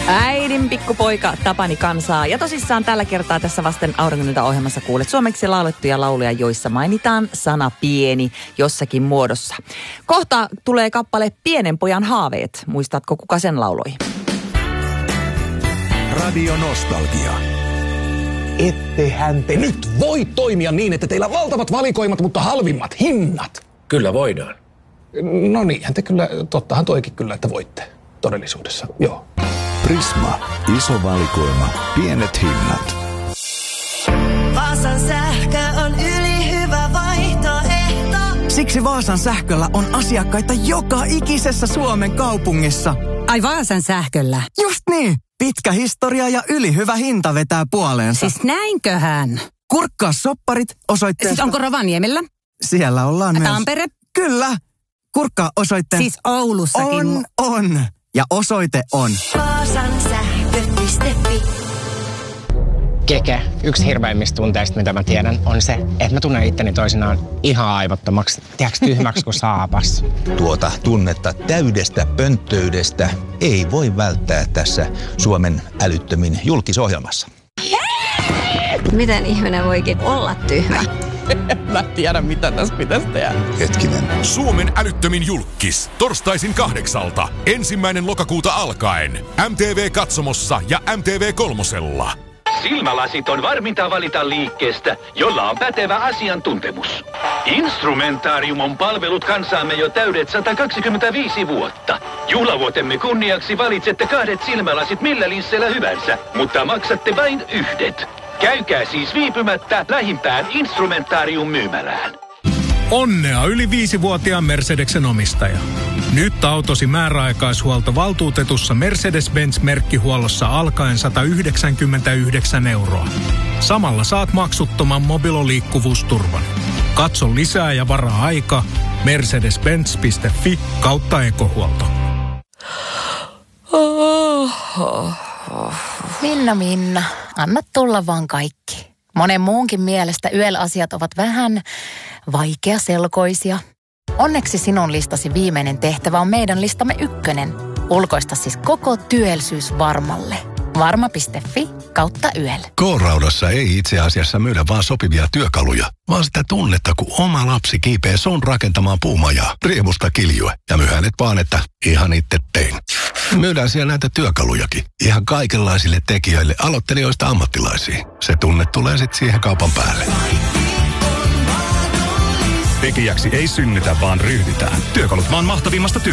Äidin pikkupoika Tapani kansaa. Ja tosissaan tällä kertaa tässä Vasten auringonilta ohjelmassa kuulet suomeksi laulettuja lauluja, joissa mainitaan sana pieni jossakin muodossa. Kohta tulee kappale Pienen pojan haaveet. Muistatko, kuka sen lauloi? Radio Nostalgia. Ettehän te nyt voi toimia niin, että teillä on valtavat valikoimat, mutta halvimmat hinnat. Kyllä voidaan. No niinhän te kyllä, tottahan toikin kyllä, että voitte todellisuudessa, joo. Prisma. Iso valikoima. Pienet hinnat. Vaasan sähkö on ylihyvä vaihtoehto. Siksi Vaasan sähköllä on asiakkaita joka ikisessä Suomen kaupungissa. Ai Vaasan sähköllä? Just niin. Pitkä historia ja ylihyvä hinta vetää puoleensa. Siis näinköhän? Kurkkaa sopparit osoitteesta. Siis onko Rovaniemellä? Siellä ollaan myös. Tampere? Kyllä. Kurkkaa osoitteen. Siis Oulussakin. On. Ja osoite on Vaasan sähkö.fi. Keke, yksi hirveimmistä tunteista, mitä mä tiedän, on se, että mä tunnen itteni toisinaan ihan aivottomaksi, tiedätkö, tyhmäksi kuin saapas. Tuota tunnetta täydestä pönttöydestä ei voi välttää tässä Suomen älyttömin julkisohjelmassa. Miten ihminen voikin olla tyhmä? Mä tiedä, mitä tässä pitäisi tehdä. Hetkinen. Suomen älyttömin julkkis. Torstaisin 8. 1. lokakuuta alkaen. MTV-katsomossa ja MTV3. Silmälasit on varminta valita liikkeestä, jolla on pätevä asiantuntemus. Instrumentarium on palvellut kansaamme jo täydet 125 vuotta. Juhlavuotemme kunniaksi valitsette 2 silmälasit millä linsseillä hyvänsä, mutta maksatte vain 1. Käykää siis viipymättä lähimpään Instrumentarium-myymälään. Onnea yli 5-vuotiaan Mercedesen omistaja. Nyt autosi määräaikaishuolto valtuutetussa Mercedes-Benz-merkkihuollossa alkaen 199 €. Samalla saat maksuttoman mobiloliikkuvuusturvan. Katso lisää ja varaa aika mercedes-benz.fi/ekohuolto. Minna, anna tulla vaan kaikki. Monen muunkin mielestä YEL-asiat ovat vähän vaikeaselkoisia. Onneksi sinun listasi viimeinen tehtävä on meidän listamme 1. Ulkoista siis koko työllisyys Varmalle. Varma.fi/YEL. K-Raudassa ei itse asiassa myydä vaan sopivia työkaluja, vaan sitä tunnetta, kun oma lapsi kiipee sun rakentamaan puumajaa. Riemusta kiljue ja myy hänet vaan, että ihan itse tein. Myydään siellä näitä työkalujakin. Ihan kaikenlaisille tekijöille, aloittelijoista ammattilaisiin. Se tunne tulee sitten siihen kaupan päälle. Tekijäksi ei synnytä, vaan ryhdytään. Työkalut maan mahtavimmasta